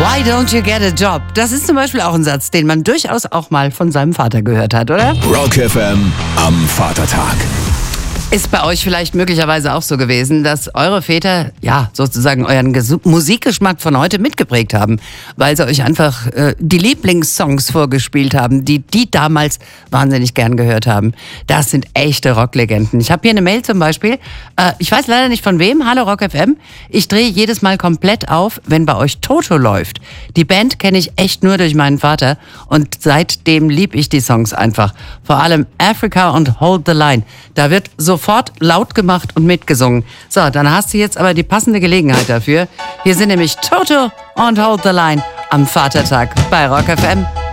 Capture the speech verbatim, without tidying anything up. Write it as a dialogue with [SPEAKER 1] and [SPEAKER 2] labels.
[SPEAKER 1] Why don't you get a job? Das ist zum Beispiel auch ein Satz, den man durchaus auch mal von seinem Vater gehört hat, oder?
[SPEAKER 2] Rock F M am Vatertag.
[SPEAKER 1] Ist bei euch vielleicht möglicherweise auch so gewesen, dass eure Väter, ja, sozusagen euren Ges- Musikgeschmack von heute mitgeprägt haben, weil sie euch einfach äh, die Lieblingssongs vorgespielt haben, die die damals wahnsinnig gern gehört haben. Das sind echte Rocklegenden. Ich habe hier eine Mail zum Beispiel, äh, ich weiß leider nicht von wem, hallo Rock F M, ich drehe jedes Mal komplett auf, wenn bei euch Toto läuft. Die Band kenne ich echt nur durch meinen Vater und seitdem lieb ich die Songs einfach. Vor allem Africa und Hold the Line. Da wird sofort laut gemacht und mitgesungen. So, dann hast du jetzt aber die passende Gelegenheit dafür. Hier sind nämlich Toto und Hold the Line am Vatertag bei Rock F M.